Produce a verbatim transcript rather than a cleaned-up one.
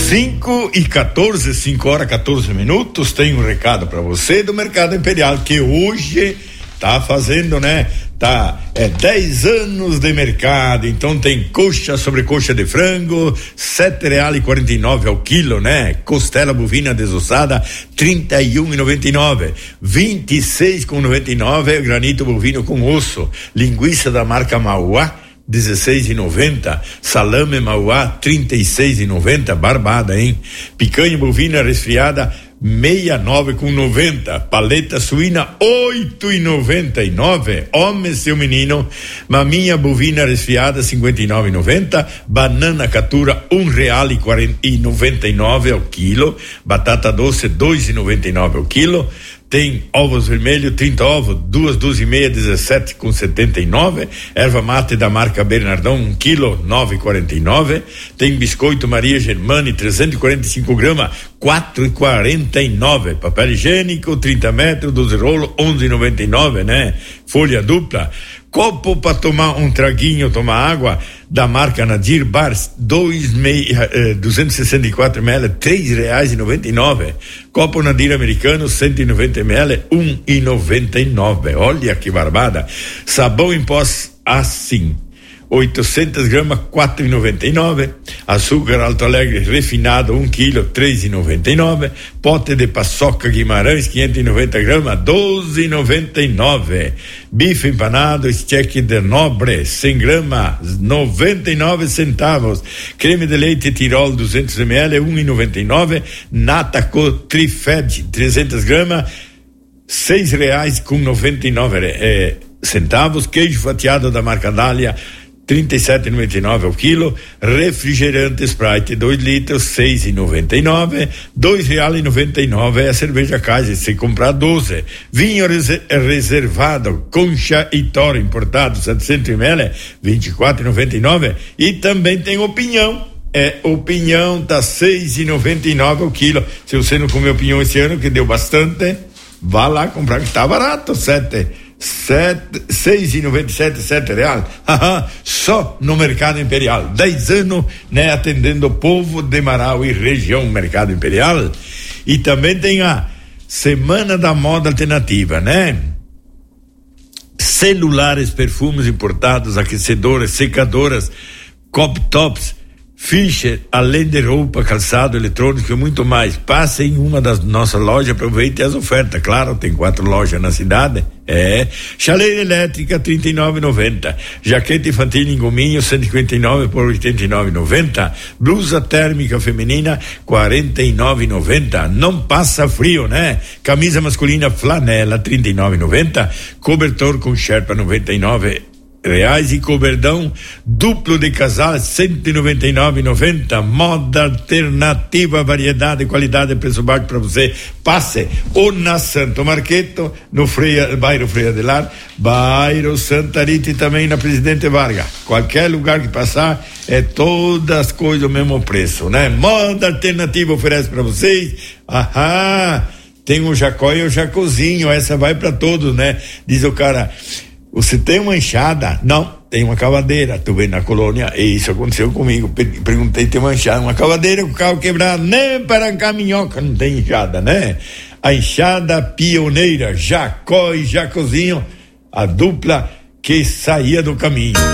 cinco e quatorze, cinco horas, quatorze minutos. Tem um recado para você do Mercado Imperial, que hoje tá fazendo, né? Tá, é dez anos de mercado, então tem coxa sobre coxa de frango, sete reais e quarenta e nove ao quilo, né? Costela bovina desossada, trinta e um e noventa e nove, vinte e seis com noventa e nove, granito bovino com osso, linguiça da marca Mauá, dezesseis e noventa, salame Mauá, trinta e seis e noventa, barbada, hein? Picanha bovina resfriada, sessenta e nove com noventa, paleta suína oito e noventa e nove, homem seu menino, maminha bovina resfriada cinquenta e nove e noventa, banana catura um real e quarenta e noventa e nove ao quilo, batata doce dois e noventa e nove ao quilo. Tem ovos vermelhos, trinta ovos, duas dúzias e meia, dezessete com setenta e nove. Erva mate da marca Bernardão, um quilo, nove e quarenta e nove. Tem biscoito Maria Germani, trezentos e quarenta e cinco gramas, quatro e quarenta e nove. Papel higiênico, trinta metros, doze rolos, onze e noventa e nove, né? Folha dupla. Copo para tomar um traguinho, tomar água, da marca Nadir Bars, dois meia, eh, duzentos e sessenta e quatro mililitros, três reais e noventa e nove. Copo Nadir americano, cento e noventa mililitros, um e noventa e nove. Olha que barbada. Sabão em pó assim, oitocentos gramas, quatro e noventa e nove. Açúcar Alto Alegre refinado, um quilo, três e noventa e nove. Pote de paçoca Guimarães, quinhentos e noventa gramas, doze e noventa e nove. Bife empanado Steak de Nobre, cem gramas, noventa e nove centavos. Creme de leite Tirol, duzentos mililitros, um e noventa e nove. Nataco Trifed, trezentos gramas, seis reais com noventa e nove eh, centavos. Queijo fatiado da marca Dália, trinta e sete e noventa e nove ao quilo. Refrigerante Sprite dois litros, seis e noventa e nove. dois reais e noventa e nove é a cerveja Kaiser, se comprar doze. Vinho res- reservado Concha e Toro importado, setecentos mililitros, vinte e quatro e noventa e nove. E também tem opinião. É, o pinhão tá seis e noventa e nove ao quilo. Se você não comeu pinhão esse ano, que deu bastante, vá lá comprar, que tá barato, sete Sete, seis e noventa e sete, sete reais, só no Mercado Imperial. Dez anos, né, atendendo o povo de Marau e região, Mercado Imperial. E também tem a Semana da Moda Alternativa, né? Celulares, perfumes importados, aquecedoras, secadoras, cop tops, Fischer, além de roupa, calçado, eletrônico e muito mais. Passe em uma das nossas lojas, aproveite as ofertas. Claro, tem quatro lojas na cidade. É. Chaleira elétrica, trinta e nove e noventa. Jaqueta infantil em gominho, cento e cinquenta e nove por oitenta e nove e noventa. Blusa térmica feminina, quarenta e nove e noventa. Não passa frio, né? Camisa masculina flanela, trinta e nove e noventa. Cobertor com Sherpa, noventa e nove reais, e coberdão duplo de casal, cento e noventa e nove e noventa. Moda alternativa, variedade, qualidade, preço baixo para você. Passe ou na Santo Marqueto, no Freia, bairro Freia de Lar, bairro Santa Rita, e também na Presidente Vargas. Qualquer lugar que passar, é todas as coisas o mesmo preço, né? Moda alternativa oferece para vocês. Aham, tem o Jacó e o Jacozinho, essa vai para todos, né? Diz o cara: você tem uma enxada? Não, tem uma cavadeira. Tu vem na colônia, e isso aconteceu comigo. Perguntei, tem uma enxada, uma cavadeira com o carro quebrado, nem para a caminhoca não tem enxada, né? A enxada pioneira, Jacó e Jacozinho, a dupla que saía do caminho.